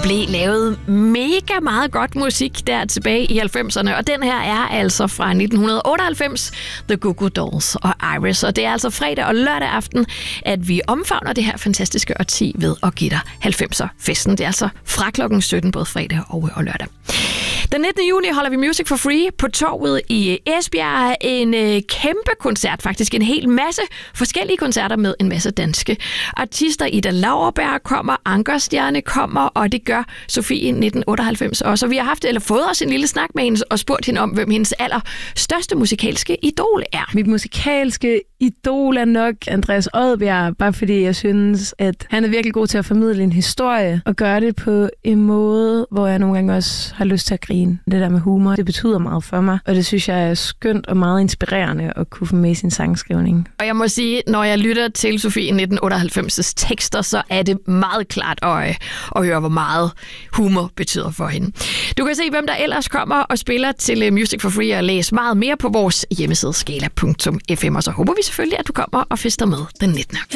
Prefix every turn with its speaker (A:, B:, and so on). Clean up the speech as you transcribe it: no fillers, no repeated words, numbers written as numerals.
A: blev lavet mega meget godt musik der tilbage i 90'erne, og den her er altså fra 1998, The Goo Goo Dolls og Iris. Og det er altså fredag og lørdag aften, at vi omfavner det her fantastiske årti ved at give dig 90'er-festen. Det er altså fra klokken 17, både fredag og lørdag. Den 19. juni holder vi Music for Free på Torvet i Esbjerg. En kæmpe koncert, faktisk en hel masse forskellige koncerter med en masse danske artister. Ida Lauerberg kommer, Ankerstjerne kommer, og det gør Sofie 1998 også. Og vi har fået os en lille snak med hende og spurgt hende om, hvem hendes allerstørste musikalske idol er.
B: Mit musikalske idol er nok Andreas Odbjerg, bare fordi jeg synes, at han er virkelig god til at formidle en historie og gøre det på en måde, hvor jeg nogle gange også har lyst til at grine. Det der med humor, det betyder meget for mig, og det synes jeg er skønt og meget inspirerende at kunne få med i sin sangskrivning.
A: Og jeg må sige, når jeg lytter til Sofie 1998's tekster, så er det meget klart at høre, hvor meget humor betyder for hende. Du kan se, hvem der ellers kommer og spiller til Music for Free og læse meget mere på vores hjemmeside skala.fm, og så håber vi selvfølgelig, at du kommer og fester med den 19.